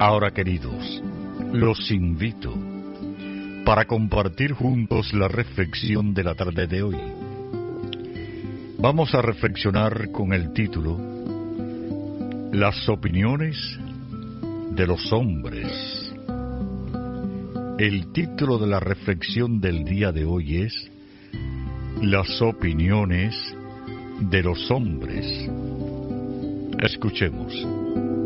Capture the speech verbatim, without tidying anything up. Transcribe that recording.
Ahora, queridos, los invito para compartir juntos la reflexión de la tarde de hoy. Vamos a reflexionar con el título Las opiniones de los hombres. El título de la reflexión del día de hoy es Las opiniones de los hombres. Escuchemos.